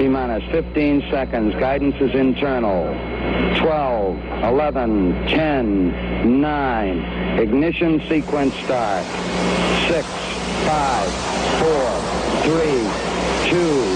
T-minus 15 seconds. Guidance is internal. 12, 11, 10, 9. Ignition sequence start. 6, 5, 4, 3, 2,